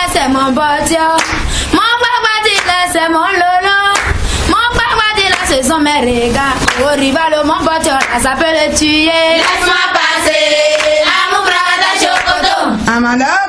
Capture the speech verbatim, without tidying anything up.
c'est mon bâtiment. Mon papa c'est mon lolo. Mon papa ce sont mes regards. Au rival, mon bâtiment, ça peut le tuer. Laisse-moi passer, à mon frère de chocoto. Amanda.